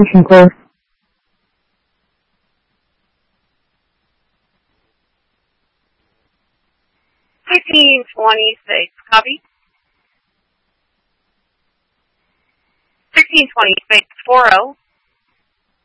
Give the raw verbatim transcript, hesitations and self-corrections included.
Mission clear. fifteen twenty-six, copy. sixteen twenty-six, four oh.